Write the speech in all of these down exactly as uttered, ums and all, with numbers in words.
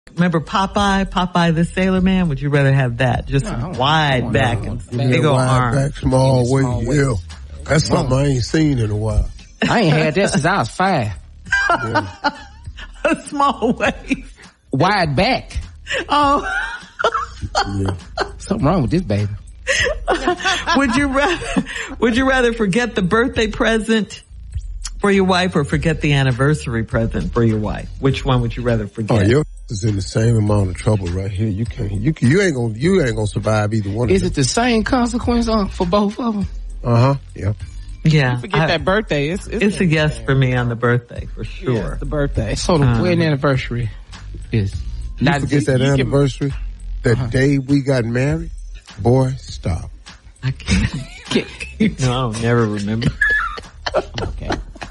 Remember Popeye, Popeye the Sailor Man? Would you rather have that? Just no, wide back and big old arms. Wide back, small waist, yeah. That's something I ain't seen in a while. I ain't had that since I was five. Yeah. A small waist. Wide back. Oh. Yeah. Something wrong with this baby. Would you rather, would you rather forget the birthday present for your wife or forget the anniversary present for your wife? Which one would you rather forget? Oh, your is in the same amount of trouble right here. You can't, you you ain't gonna, you ain't gonna survive either one of them. Is it the same consequence on for both of them? Uh huh. Yeah. Yeah. You forget I, that birthday. It's, it's, it's a yes for me on the birthday for sure. Yeah, the birthday. So the um, wedding anniversary is. You not forget that anniversary? Can, the uh-huh. day we got married? Boy, stop. I can't. No, I'll never remember. Okay.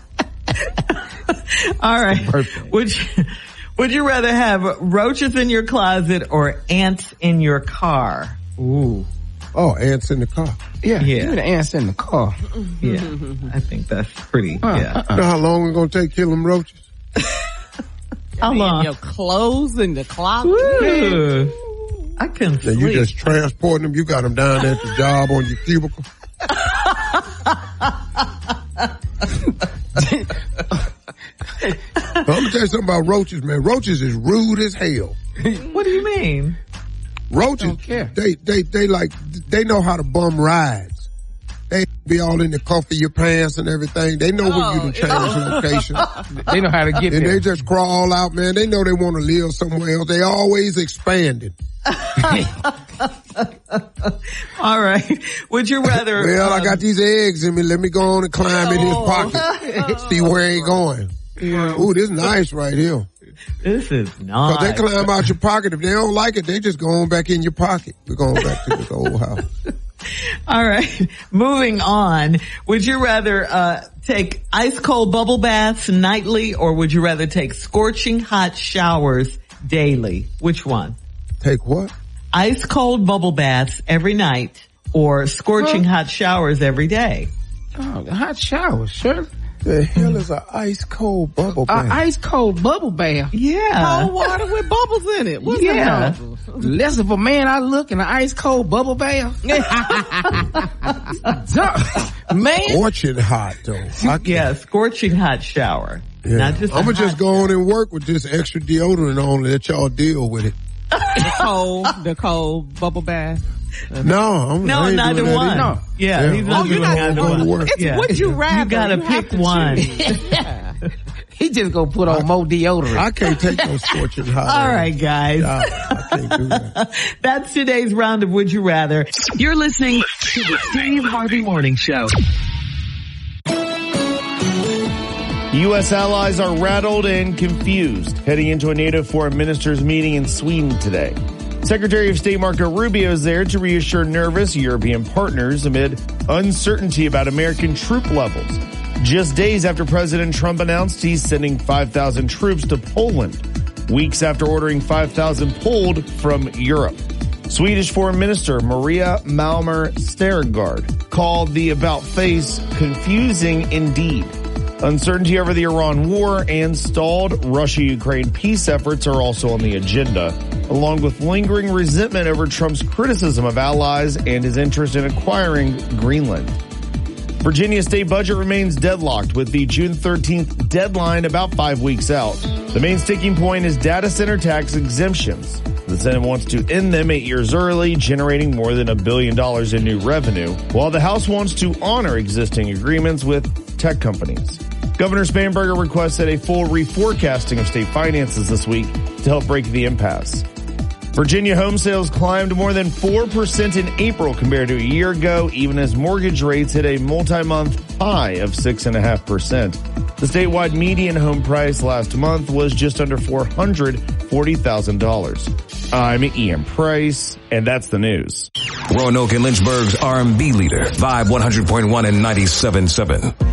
All right. Would you, would you rather have roaches in your closet or ants in your car? Ooh. Oh, ants in the car. Yeah. Yeah. Give me the ants in the car. Yeah. I think that's pretty, uh, yeah. Uh-uh. You know how long it's going to take killing roaches? How long? Your clothes in the closet. Ooh. I couldn't Then sleep. You just transporting them. You got them down there at the job on your cubicle. I'm gonna tell you something about roaches, man. Roaches is rude as hell. What do you mean? Roaches, they, they, they like, they know how to bum rides. They be all in the cuff of your pants and everything. They know oh, when you to change location. They know how to get and there. They just crawl out, man. They know they want to live somewhere else. They always expanding. All right. Would you rather? Well, um, I got these eggs in me. Let me go on and climb in his pocket. See where he going. Yeah. Ooh, this is nice right here. This is nice. Cause they climb out your pocket. If they don't like it, they just go on back in your pocket. We're going back to the old house. All right. Moving on. Would you rather, uh, take ice cold bubble baths nightly or would you rather take scorching hot showers daily? Which one? Take what? Ice cold bubble baths every night or scorching huh? hot showers every day? Oh, hot showers, sure. The hell is an ice cold bubble bath? An ice cold bubble bath. Yeah. Cold water with bubbles in it. What's yeah. that? Less of a man I look in an ice cold bubble bath. Man. Scorching hot though. Yeah, scorching hot shower. Yeah. Not just I'm gonna just go on and work with this extra deodorant on and let y'all deal with it. The cold, the cold bubble bath. No, I'm no, I ain't neither doing one. No. Yeah, yeah, he's not oh, doing neither one. Work. It's yeah. what you rather. You gotta you pick one. Yeah. He just gonna put on I, more deodorant. I can't take no scorching hot. All right, guys. I, I can't do that. That's today's round of Would You Rather. You're listening to the Steve Harvey Morning Show. U S allies are rattled and confused heading into a NATO foreign ministers meeting in Sweden today. Secretary of State Marco Rubio is there to reassure nervous European partners amid uncertainty about American troop levels. Just days after President Trump announced he's sending five thousand troops to Poland, weeks after ordering five thousand pulled from Europe. Swedish Foreign Minister Maria Malmer Stergard called the about-face confusing indeed. Uncertainty over the Iran war and stalled Russia-Ukraine peace efforts are also on the agenda, along with lingering resentment over Trump's criticism of allies and his interest in acquiring Greenland. Virginia's state budget remains deadlocked with the June thirteenth deadline about five weeks out. The main sticking point is data center tax exemptions. The Senate wants to end them eight years early, generating more than a billion dollars in new revenue, while the House wants to honor existing agreements with tech companies. Governor Spanberger requested a full reforecasting of state finances this week to help break the impasse. Virginia home sales climbed more than four percent in April compared to a year ago, even as mortgage rates hit a multi-month high of six point five percent. The statewide median home price last month was just under four hundred forty thousand dollars. I'm Ian Price, and that's the news. Roanoke and Lynchburg's R and B leader, Vibe one hundred point one and ninety-seven point seven.